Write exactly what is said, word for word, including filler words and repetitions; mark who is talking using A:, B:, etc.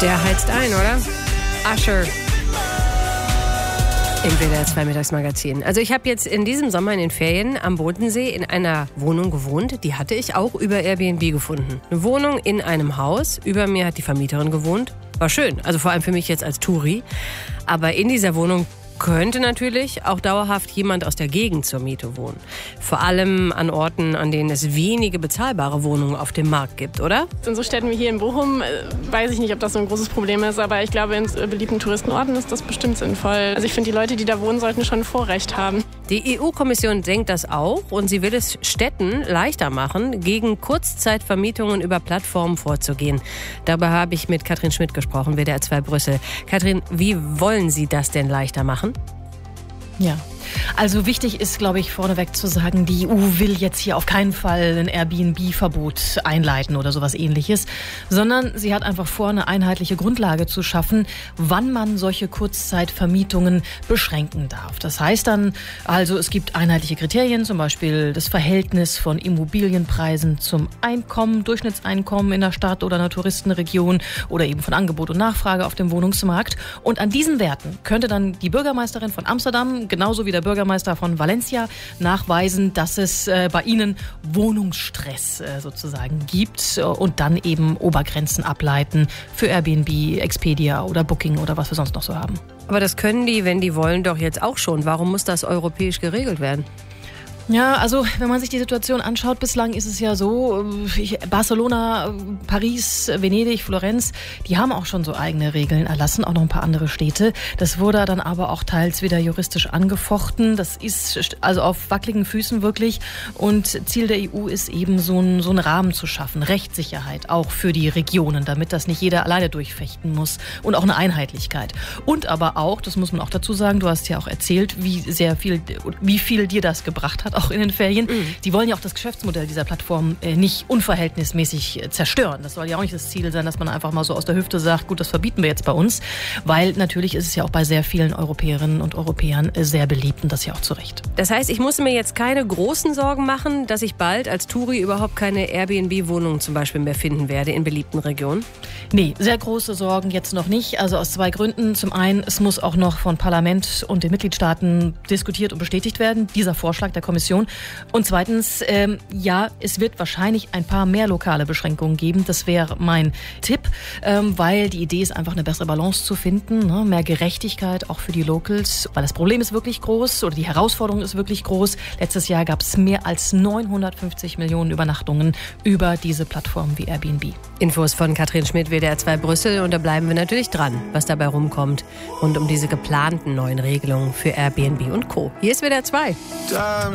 A: Der heizt ein, oder? Usher. Im W D R zwei Mittagsmagazin. Also ich habe jetzt in diesem Sommer in den Ferien am Bodensee in einer Wohnung gewohnt. Die hatte ich auch über Airbnb gefunden. Eine Wohnung in einem Haus. Über mir hat die Vermieterin gewohnt. War schön, also vor allem für mich jetzt als Touri. Aber in dieser Wohnung könnte natürlich auch dauerhaft jemand aus der Gegend zur Miete wohnen. Vor allem an Orten, an denen es wenige bezahlbare Wohnungen auf dem Markt gibt, oder?
B: In so Städten wie hier in Bochum äh, weiß ich nicht, ob das so ein großes Problem ist, aber ich glaube, in äh, beliebten Touristenorten ist das bestimmt sinnvoll. Also ich finde, die Leute, die da wohnen, sollten schon ein Vorrecht haben.
A: Die E U-Kommission denkt das auch und sie will es Städten leichter machen, gegen Kurzzeitvermietungen über Plattformen vorzugehen. Darüber habe ich mit Katrin Schmidt gesprochen, W D R zwei Brüssel. Katrin, wie wollen Sie das denn leichter machen?
C: Ja, also wichtig ist, glaube ich, vorneweg zu sagen, die E U will jetzt hier auf keinen Fall ein Airbnb-Verbot einleiten oder sowas Ähnliches, sondern sie hat einfach vor, eine einheitliche Grundlage zu schaffen, wann man solche Kurzzeitvermietungen beschränken darf. Das heißt dann, also es gibt einheitliche Kriterien, zum Beispiel das Verhältnis von Immobilienpreisen zum Einkommen, Durchschnittseinkommen in der Stadt oder einer Touristenregion oder eben von Angebot und Nachfrage auf dem Wohnungsmarkt. Und an diesen Werten könnte dann die Bürgermeisterin von Amsterdam, genauso wie der Bürgermeister von Valencia, nachweisen, dass es äh, bei ihnen Wohnungsstress äh, sozusagen gibt äh, und dann eben Obergrenzen ableiten für Airbnb, Expedia oder Booking oder was wir sonst noch so haben.
A: Aber das können die, wenn die wollen, doch jetzt auch schon. Warum muss das europäisch geregelt werden?
C: Ja, also wenn man sich die Situation anschaut, bislang ist es ja so, ich, Barcelona, Paris, Venedig, Florenz, die haben auch schon so eigene Regeln erlassen, auch noch ein paar andere Städte. Das wurde dann aber auch teils wieder juristisch angefochten. Das ist also auf wackeligen Füßen wirklich. Und Ziel der E U ist eben so ein, so einen Rahmen zu schaffen, Rechtssicherheit auch für die Regionen, damit das nicht jeder alleine durchfechten muss und auch eine Einheitlichkeit. Und aber auch, das muss man auch dazu sagen, du hast ja auch erzählt, wie sehr viel, wie viel dir das gebracht hat, auch in den Ferien. Mhm. Die wollen ja auch das Geschäftsmodell dieser Plattform äh, nicht unverhältnismäßig äh, zerstören. Das soll ja auch nicht das Ziel sein, dass man einfach mal so aus der Hüfte sagt, gut, das verbieten wir jetzt bei uns, weil natürlich ist es ja auch bei sehr vielen Europäerinnen und Europäern äh, sehr beliebt und das ja auch zu Recht.
A: Das heißt, ich muss mir jetzt keine großen Sorgen machen, dass ich bald als Touri überhaupt keine Airbnb-Wohnungen zum Beispiel mehr finden werde in beliebten Regionen?
C: Nee, sehr große Sorgen jetzt noch nicht. Also aus zwei Gründen. Zum einen, es muss auch noch von Parlament und den Mitgliedstaaten diskutiert und bestätigt werden, dieser Vorschlag der Kommission. Und zweitens, ähm, ja, es wird wahrscheinlich ein paar mehr lokale Beschränkungen geben. Das wäre mein Tipp, ähm, weil die Idee ist einfach eine bessere Balance zu finden, ne? Mehr Gerechtigkeit auch für die Locals, weil das Problem ist wirklich groß oder die Herausforderung ist wirklich groß. Letztes Jahr gab es mehr als neunhundertfünfzig Millionen Übernachtungen über diese Plattformen wie Airbnb.
A: Infos von Katrin Schmidt, W D R zwei Brüssel, und da bleiben wir natürlich dran, was dabei rumkommt rund um diese geplanten neuen Regelungen für Airbnb und Co. Hier ist W D R zwei.